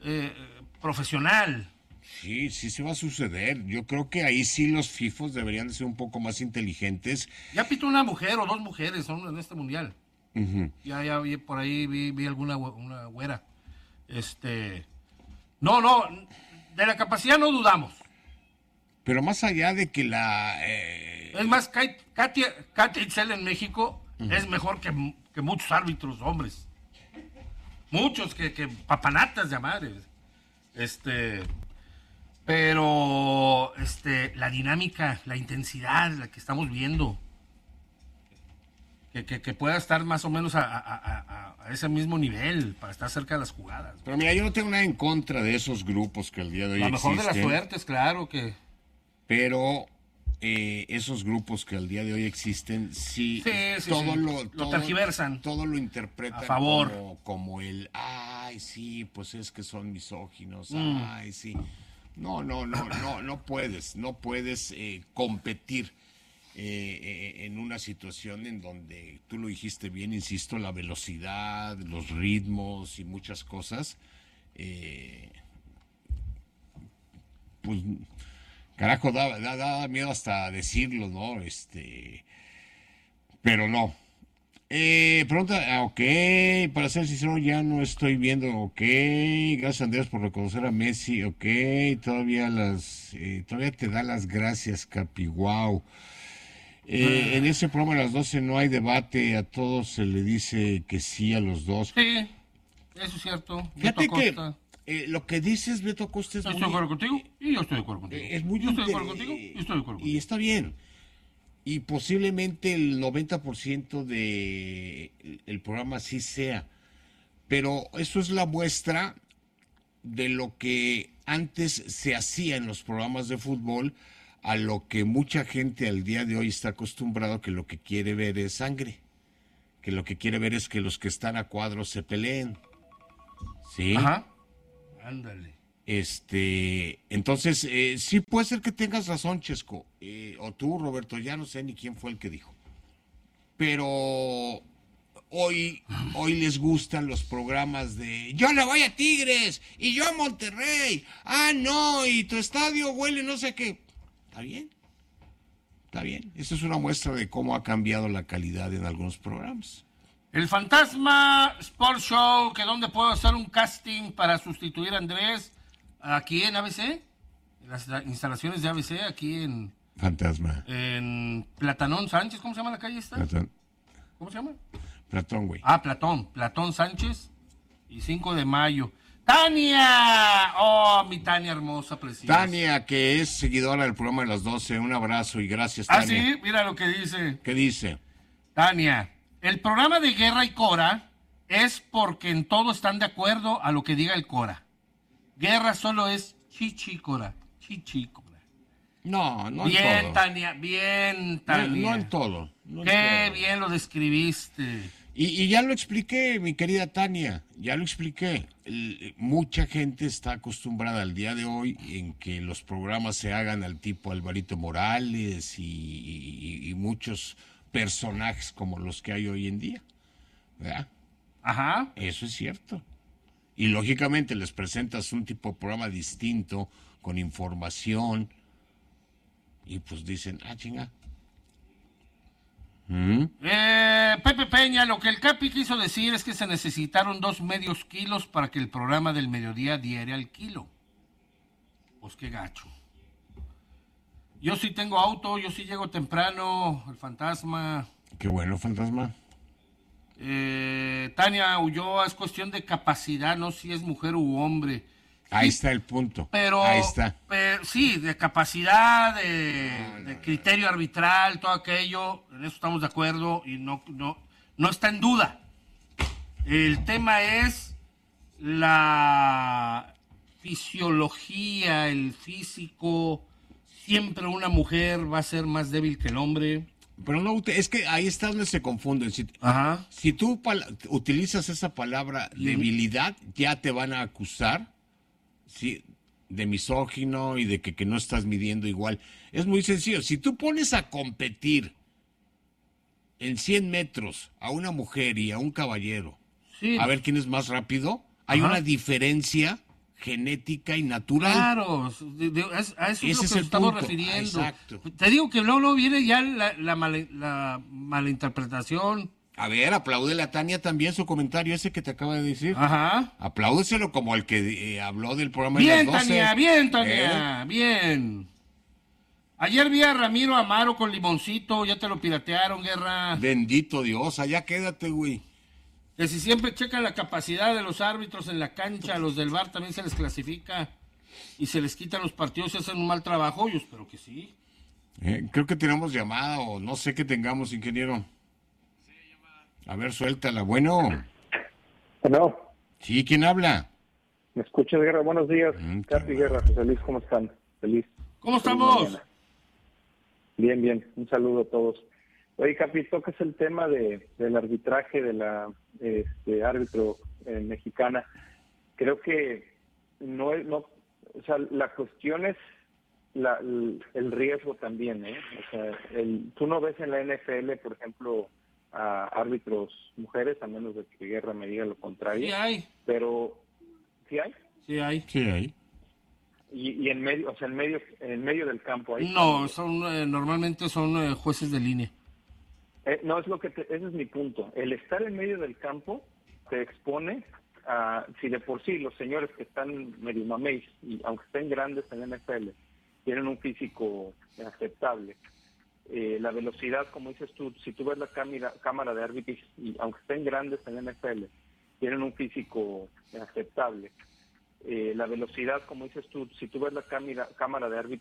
profesional. Sí, sí se va a suceder. Yo creo que ahí sí los FIFOs deberían de ser un poco más inteligentes. Ya pitó una mujer o dos mujeres son en este mundial. Ya vi por ahí, vi alguna una güera. No, de la capacidad no dudamos. Pero más allá de que Es más, Katia Itzel en México es mejor que muchos árbitros hombres. Muchos que papanatas de madre. Pero la dinámica, la intensidad, la que estamos viendo, que pueda estar más o menos a ese mismo nivel para estar cerca de las jugadas. Pero mira, yo no tengo nada en contra de esos grupos que el día de hoy La mejor existen. de las suertes, claro que... Pero esos grupos que al día de hoy existen, sí lo tergiversan. Todo lo interpretan a favor. como el, ay, sí, pues es que son misóginos, ay, sí. No puedes competir en una situación en donde, tú lo dijiste bien, insisto, la velocidad, los ritmos y muchas cosas, pues... Carajo, da miedo hasta decirlo, ¿no? Pero no. Pregunta, ok, para ser sincero, ya no estoy viendo, ok, gracias Andrés por reconocer a Messi, ok, todavía te da las gracias, Capi, wow. En ese programa a las 12 no hay debate, a todos se le dice que sí a los dos. Sí, eso es cierto. Fíjate que... lo que dices, Beto Acosta, es yo estoy de acuerdo contigo y yo estoy de acuerdo contigo. Es muy yo estoy de acuerdo contigo y estoy de acuerdo contigo. Y está bien. Y posiblemente el 90% de el programa sí sea. Pero eso es la muestra de lo que antes se hacía en los programas de fútbol, a lo que mucha gente al día de hoy está acostumbrado, que lo que quiere ver es sangre. Que lo que quiere ver es que los que están a cuadros se peleen. ¿Sí? Ajá. Ándale. Entonces, sí puede ser que tengas razón, Chesco, o tú, Roberto, ya no sé ni quién fue el que dijo. Pero hoy les gustan los programas de yo le voy a Tigres y yo a Monterrey. Ah, no, y tu estadio huele no sé qué. Está bien. Eso es una muestra de cómo ha cambiado la calidad en algunos programas. El Fantasma Sports Show, que donde puedo hacer un casting para sustituir a Andrés aquí en ABC, en las instalaciones de ABC, aquí en... Fantasma. En Platanón Sánchez, ¿cómo se llama la calle esta? ¿Cómo se llama? Platón, güey. Platón Sánchez y 5 de mayo. ¡Tania! ¡Oh, mi Tania hermosa, preciosa! Tania, que es seguidora del programa de las 12, un abrazo y gracias, Tania. Ah, sí, mira lo que dice. ¿Qué dice? Tania, el programa de Guerra y Cora es porque en todo están de acuerdo a lo que diga el Cora. Guerra solo es chichícora. No en bien, todo. Tania, bien, Tania. No en todo. Qué bien lo describiste. Y ya lo expliqué, mi querida Tania, ya lo expliqué. Mucha gente está acostumbrada al día de hoy en que los programas se hagan al tipo Alvarito Morales y muchos personajes como los que hay hoy en día, ¿verdad? Ajá. Eso es cierto. Y lógicamente les presentas un tipo de programa distinto, con información, y pues dicen, chinga. Pepe Peña, lo que el Capi quiso decir es que se necesitaron 2 medios kilos para que el programa del mediodía diera el kilo. Pues qué gacho. Yo sí tengo auto, yo sí llego temprano, el Fantasma. Qué bueno, Fantasma. Tania Ulloa, es cuestión de capacidad, no si es mujer u hombre. Ahí está el punto. Pero, ahí está. Sí, de capacidad, de criterio arbitral, todo aquello, en eso estamos de acuerdo y no está en duda. El tema es la fisiología, el físico. Siempre una mujer va a ser más débil que el hombre. Pero no, es que ahí está donde se confunden. Si tú utilizas esa palabra debilidad, ya te van a acusar, ¿sí?, de misógino y de que no estás midiendo igual. Es muy sencillo. Si tú pones a competir en 100 metros a una mujer y a un caballero, a ver quién es más rápido, hay una diferencia genética y natural. Claro, a eso es lo que nos estamos refiriendo. Exacto. Te digo que luego viene ya la malinterpretación. A ver, apláudele a Tania también su comentario ese que te acaba de decir. Ajá. Apláudeselo como el que habló del programa Bien, de las 12. Tania, bien, Tania, bien. Ayer vi a Ramiro Amaro con limoncito, ya te lo piratearon, Guerra. Bendito Dios, allá quédate, güey. Que si siempre checan la capacidad de los árbitros en la cancha, a los del VAR también se les clasifica y se les quitan los partidos y hacen un mal trabajo, yo espero que sí. Creo que tenemos llamada o no sé qué tengamos, ingeniero. A ver, suéltala. Bueno. Bueno. Sí, ¿quién habla? ¿Me escuchas, Guerra? Buenos días. Capi, Guerra, José Luis, ¿cómo están? Feliz. ¿Cómo estamos? Bien, bien. Un saludo a todos. Oye, Capi, tocas el tema del arbitraje de la árbitro mexicana. Creo que no, o sea, la cuestión es el riesgo también, ¿eh? O sea, tú no ves en la NFL, por ejemplo, a árbitros mujeres, a menos de que Guerra me diga lo contrario. Sí hay. Pero, ¿sí hay? Sí hay. Sí hay. Y en medio, o sea, en medio del campo. Ahí no, son normalmente son jueces de línea. No, ese es mi punto. El estar en medio del campo te expone a, si de por sí los señores que están medio mameis, y aunque estén grandes en la NFL, tienen un físico aceptable. La velocidad, como dices tú, si tú ves la cámara de árbitros, y aunque estén grandes en la NFL, tienen un físico aceptable. La velocidad, como dices tú, si tú ves la cámara de árbitros,